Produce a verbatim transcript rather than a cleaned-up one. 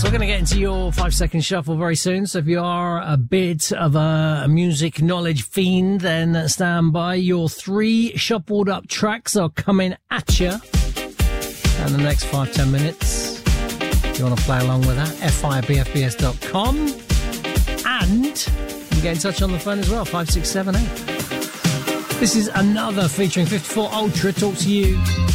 we're going to get into your five-second shuffle very soon. So if you are a bit of a music knowledge fiend, then stand by. Your three shuffled up tracks are coming at you in the next five, ten minutes. If you want to play along with that, f i b f b s dot com. And you can get in touch on the phone as well, five six seven eight. This is another featuring fifty-four Ultra. Talk to you.